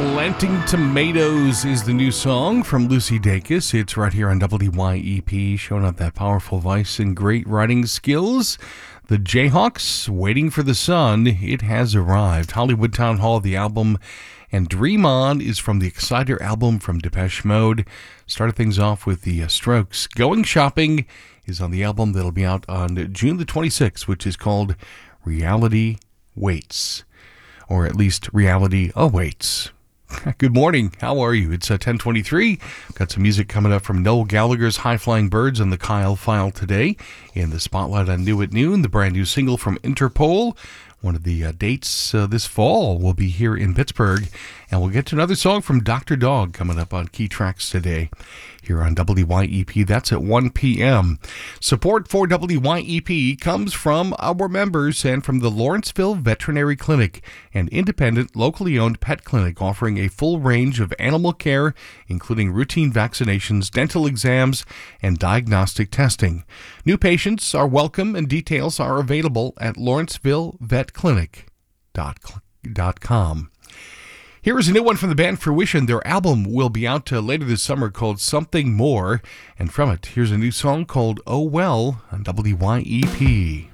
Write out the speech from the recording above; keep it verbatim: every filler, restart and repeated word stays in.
Planting Tomatoes is the new song from Lucy Dacus. It's right here on W Y E P, showing up that powerful voice and great writing skills. The Jayhawks, Waiting for the Sun, it has arrived. Hollywood Town Hall, the album, and Dream On is from the Exciter album from Depeche Mode. Started things off with the uh, Strokes. Going Shopping is on the album that'll be out on June the twenty-sixth, which is called Reality Waits, or at least Reality Awaits. Good morning. How are you? It's uh, ten twenty-three. Got some music coming up from Noel Gallagher's High Flying Birds on the Kyle File today. In the Spotlight on New at Noon, the brand new single from Interpol. One of the uh, dates uh, this fall will be here in Pittsburgh. And we'll get to another song from Doctor Dog coming up on Key Tracks today here on W Y E P. That's at one p.m. Support for W Y E P comes from our members and from the Lawrenceville Veterinary Clinic, an independent, locally owned pet clinic offering a full range of animal care, including routine vaccinations, dental exams, and diagnostic testing. New patients are welcome and details are available at lawrenceville vet clinic dot com. Here is a new one from the band Fruition. Their album will be out uh, later this summer called Something More. And from it, here's a new song called Oh Well on W Y E P.